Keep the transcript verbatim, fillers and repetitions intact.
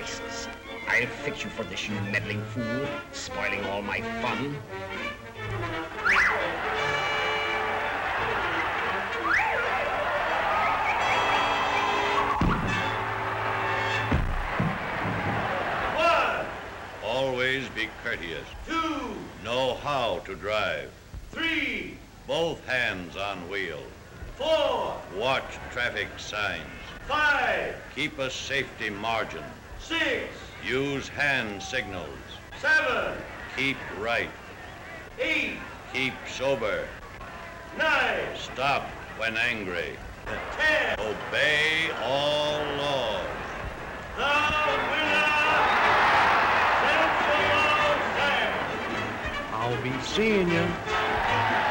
beasts. I'll fix you for this, you meddling fool, spoiling all my fun. One. Always be courteous. Two. Know how to drive. Three. Both hands on wheel. Four. Watch traffic signs. Five. Keep a safety margin. Six. Use hand signals. Seven. Keep right. Eight. Keep sober. Nine. Stop when angry. Ten. Obey all laws. The winner, Central Sam. I'll be seeing you.